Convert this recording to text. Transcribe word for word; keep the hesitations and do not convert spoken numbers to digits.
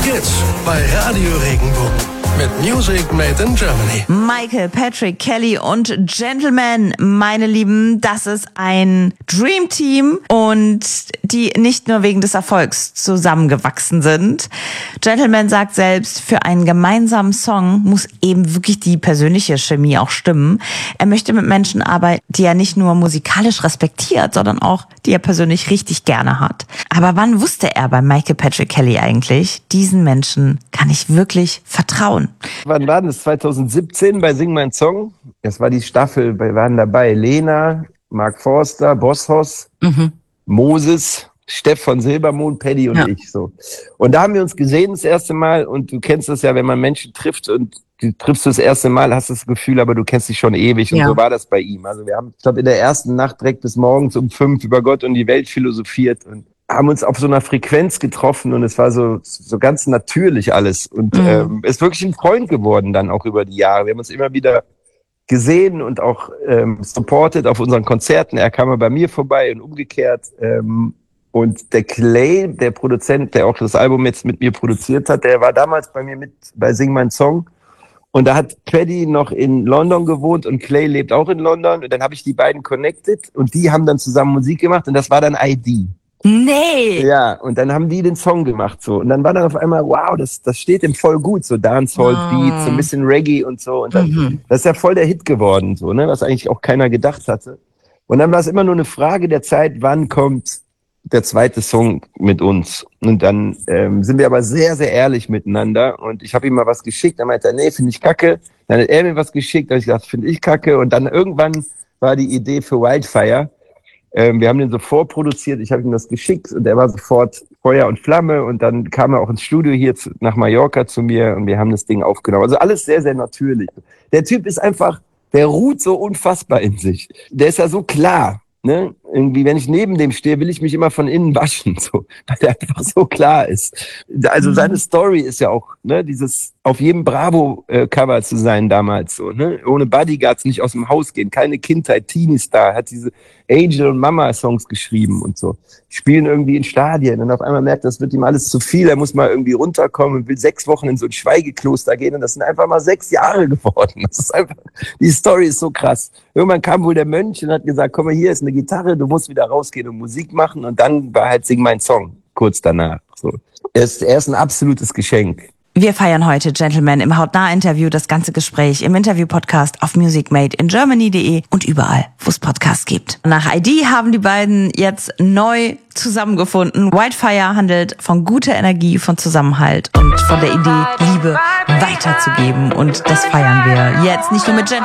geht's bei Radio Regenbogen mit Music Made in Germany. Michael, Patrick, Kelly und Gentleman, meine Lieben, das ist ein Dream Team und die nicht nur wegen des Erfolgs zusammengewachsen sind. Gentleman sagt selbst, für einen gemeinsamen Song muss eben wirklich die persönliche Chemie auch stimmen. Er möchte mit Menschen arbeiten, die er nicht nur musikalisch respektiert, sondern auch, die er persönlich richtig gerne hat. Aber wann wusste er bei Michael, Patrick, Kelly eigentlich, diesen Menschen kann ich wirklich vertrauen? Wann war das? zwanzig siebzehn bei Sing mein Song. Das war die Staffel, wir waren dabei Lena, Mark Forster, Bosshaus, mhm. Moses, Steff von Silbermond, Paddy und ja. ich. So. Und da haben wir uns gesehen das erste Mal und du kennst das ja, wenn man Menschen trifft und du triffst das erste Mal, hast das Gefühl, aber du kennst dich schon ewig und ja. so war das bei ihm. Also wir haben, ich glaube, in der ersten Nacht direkt bis morgens um fünf über Gott und die Welt philosophiert und haben uns auf so einer Frequenz getroffen und es war so so ganz natürlich alles und mhm. ähm, ist wirklich ein Freund geworden dann auch über die Jahre. Wir haben uns immer wieder gesehen und auch ähm, supported auf unseren Konzerten. Er kam mal bei mir vorbei und umgekehrt. Ähm, und der Clay, der Produzent, der auch das Album jetzt mit mir produziert hat, der war damals bei mir mit bei Sing mein Song. Und da hat Paddy noch in London gewohnt und Clay lebt auch in London. Und dann habe ich die beiden connected und die haben dann zusammen Musik gemacht und das war dann I D. Nee! Ja, und dann haben die den Song gemacht so. Und dann war dann auf einmal, wow, das das steht ihm voll gut, so Dancehall-Beat, oh. so ein bisschen Reggae und so. Und dann, mhm. das ist ja voll der Hit geworden, so, ne, was eigentlich auch keiner gedacht hatte. Und dann war es immer nur eine Frage der Zeit, wann kommt der zweite Song mit uns. Und dann ähm, sind wir aber sehr, sehr ehrlich miteinander. Und ich habe ihm mal was geschickt, dann meinte er, nee, finde ich kacke. Dann hat er mir was geschickt, dann habe ich gesagt, finde ich kacke. Und dann irgendwann war die Idee für Wildfire. Ähm, wir haben den so vorproduziert, ich habe ihm das geschickt und er war sofort Feuer und Flamme und dann kam er auch ins Studio hier zu, nach Mallorca zu mir und wir haben das Ding aufgenommen. Also alles sehr, sehr natürlich. Der Typ ist einfach, der ruht so unfassbar in sich. Der ist ja so klar, ne? Irgendwie, wenn ich neben dem stehe, will ich mich immer von innen waschen, so, weil der einfach so klar ist. Also mhm. seine Story ist ja auch, ne, dieses auf jedem Bravo-Cover zu sein damals so, ne, ohne Bodyguards nicht aus dem Haus gehen, keine Kindheit, Teenie-Star, hat diese Angel- und Mama-Songs geschrieben und so. Spielen irgendwie in Stadien und auf einmal merkt, das wird ihm alles zu viel, er muss mal irgendwie runterkommen und will sechs Wochen in so ein Schweigekloster gehen und das sind einfach mal sechs Jahre geworden. Das ist einfach, die Story ist so krass. Irgendwann kam wohl der Mönch und hat gesagt, komm mal, hier ist eine Gitarre, du musst wieder rausgehen und Musik machen und dann war halt Sing mein Song kurz danach. So. Er ist, er ist ein absolutes Geschenk. Wir feiern heute Gentleman im Hautnah-Interview, das ganze Gespräch im Interview-Podcast auf music made in germany punkt de und überall, wo es Podcasts gibt. Nach I D haben die beiden jetzt neu zusammengefunden. Wildfire handelt von guter Energie, von Zusammenhalt und von der Idee, Liebe weiterzugeben. Und das feiern wir jetzt nicht nur mit Gentleman.